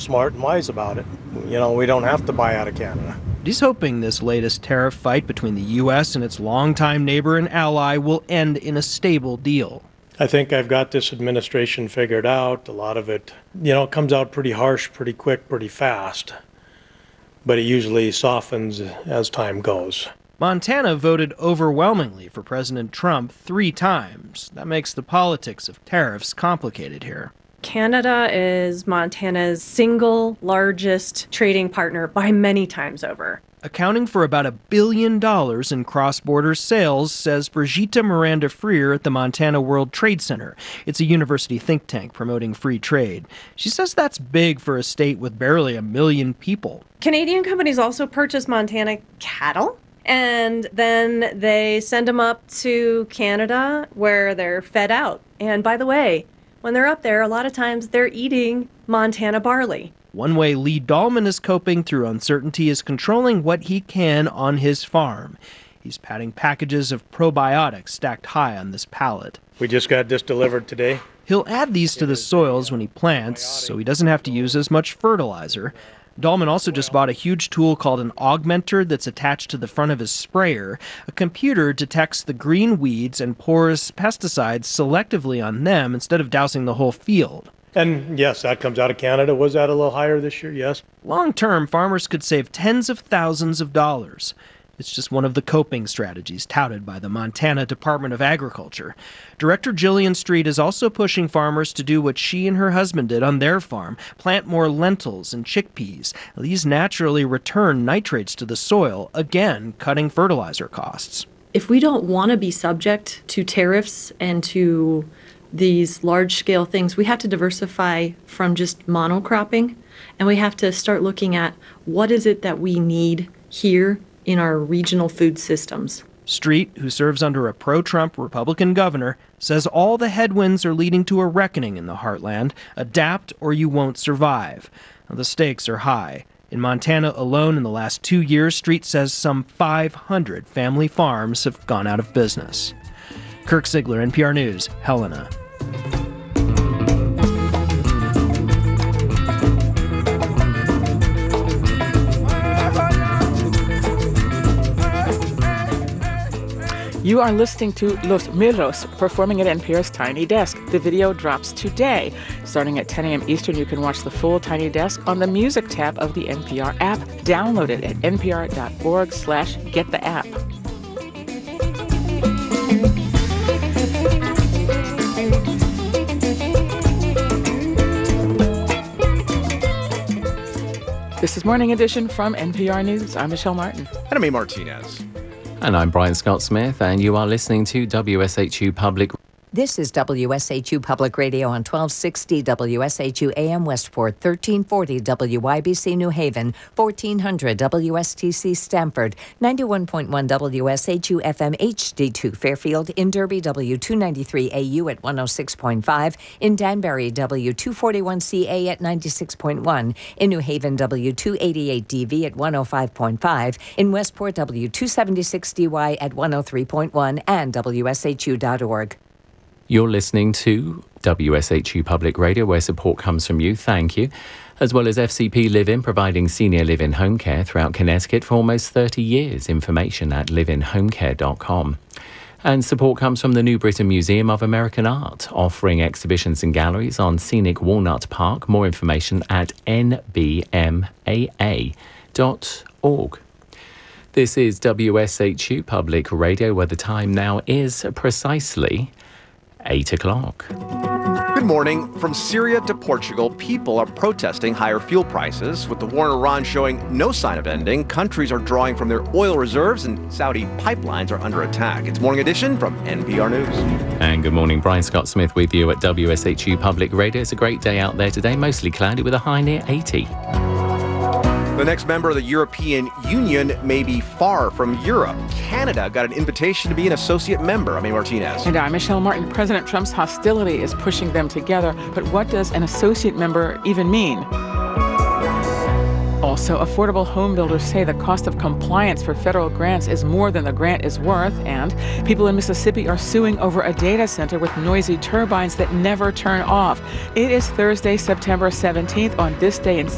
smart and wise about it. We don't have to buy out of Canada. He's hoping this latest tariff fight between the U.S. and its longtime neighbor and ally will end in a stable deal. I think I've got this administration figured out. A lot of it, comes out pretty harsh, pretty quick, pretty fast. But it usually softens as time goes. Montana voted overwhelmingly for President Trump 3 times. That makes the politics of tariffs complicated here. Canada is Montana's single largest trading partner by many times over. Accounting for about $1 billion in cross-border sales, says Brigitte Miranda-Freer at the Montana World Trade Center. It's a university think tank promoting free trade. She says that's big for a state with barely 1 million people. Canadian companies also purchase Montana cattle, and then they send them up to Canada where they're fed out. And by the way, when they're up there, a lot of times they're eating Montana barley. One way Lee Dahlman is coping through uncertainty is controlling what he can on his farm. He's patting packages of probiotics stacked high on this pallet. We just got this delivered today. He'll add these to the soils when he plants, so he doesn't have to use as much fertilizer. Dahlman also just bought a huge tool called an augmenter that's attached to the front of his sprayer. A computer detects the green weeds and pours pesticides selectively on them instead of dousing the whole field. And yes, that comes out of Canada. Was that a little higher this year? Yes. Long-term, farmers could save tens of thousands of dollars. It's just one of the coping strategies touted by the Montana Department of Agriculture. Director Jillian Street is also pushing farmers to do what she and her husband did on their farm, plant more lentils and chickpeas. These naturally return nitrates to the soil, again cutting fertilizer costs. If we don't want to be subject to tariffs and to these large-scale things, we have to diversify from just monocropping, and we have to start looking at what is it that we need here in our regional food systems. Street, who serves under a pro-Trump Republican governor, says all the headwinds are leading to a reckoning in the heartland. Adapt or you won't survive. Now, the stakes are high. In Montana alone in the last 2 years, Street says some 500 family farms have gone out of business. Kirk Ziegler, NPR News, Helena. You are listening to Los Mirlos performing at NPR's Tiny Desk. The video drops today. Starting at 10 a.m. Eastern, you can watch the full Tiny Desk on the Music tab of the NPR app. Download it at npr.org/gettheapp. This is Morning Edition from NPR News. I'm Michelle Martin. And I'm A. Martinez. And I'm Brian Scott Smith, and you are listening to WSHU Public. This is WSHU Public Radio on 1260 WSHU AM Westport, 1340 WYBC New Haven, 1400 WSTC Stamford, 91.1 WSHU FM HD2 Fairfield, in Derby W293 AU at 106.5, in Danbury W241CA at 96.1, in New Haven W288 DV at 105.5, in Westport W276DY at 103.1, and WSHU.org. You're listening to WSHU Public Radio, where support comes from you. Thank you. As well as FCP Live-In, providing senior live-in home care throughout Connecticut for almost 30 years. Information at liveinhomecare.com. And support comes from the New Britain Museum of American Art, offering exhibitions and galleries on scenic Walnut Park. More information at nbmaa.org. This is WSHU Public Radio, where the time now is precisely 8 o'clock. Good morning. From Syria to Portugal, people are protesting higher fuel prices. With the war in Iran showing no sign of ending, countries are drawing from their oil reserves and Saudi pipelines are under attack. It's Morning Edition from NPR News. And good morning. Brian Scott Smith with you at WSHU Public Radio. It's a great day out there today, mostly cloudy with a high near 80. The next member of the European Union may be far from Europe. Canada got an invitation to be an associate member. I'm A. Martinez. And I'm Michelle Martin. President Trump's hostility is pushing them together. But what does an associate member even mean? Also, affordable home builders say the cost of compliance for federal grants is more than the grant is worth. And people in Mississippi are suing over a data center with noisy turbines that never turn off. It is Thursday, September 17th. On this day in